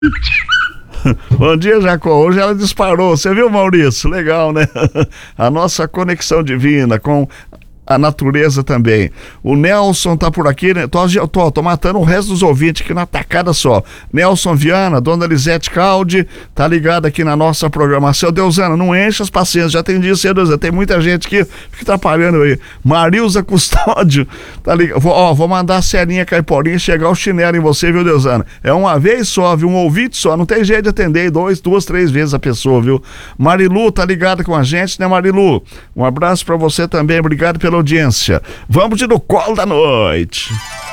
Bom dia, Jacó. Hoje ela disparou. Você viu, Maurício? Legal, né? A nossa conexão divina com a natureza também. O Nelson tá por aqui, né? Tô matando o resto dos ouvintes aqui na tacada só. Nelson Viana, Dona Lisete Caldi, tá ligado aqui na nossa programação. Deusana, não enche as paciências, já atendi isso, Deusana. Tem muita gente aqui que tá atrapalhando aí. Marilza Custódio, tá ligado? Vou mandar a Serinha Caiporinha chegar o chinelo em você, viu, Deusana? É uma vez só, viu? Um ouvinte só, não tem jeito de atender duas, três vezes a pessoa, viu? Marilu, tá ligada com a gente, né, Marilu? Um abraço pra você também, obrigado pela audiência. Vamos de No Colo da Noite.